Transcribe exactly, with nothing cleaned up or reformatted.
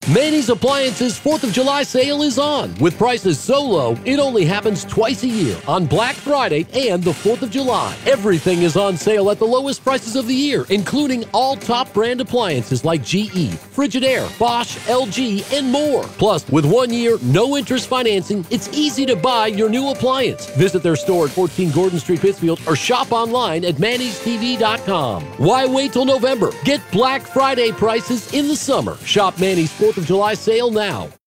Manny's Appliances fourth of July sale is on. With prices so low, it only happens twice a year, on Black Friday and the fourth of July. Everything is on sale at the lowest prices of the year, including all top brand appliances like G E, Frigidaire, Bosch, L G, and more. Plus, with one year, no interest financing, it's easy to buy your new appliance. Visit their store at fourteen Gordon Street, Pittsfield, or shop online at Manny's T V dot com. Why wait till November? Get Black Friday prices in the summer. Shop Manny's fourth of July sale now.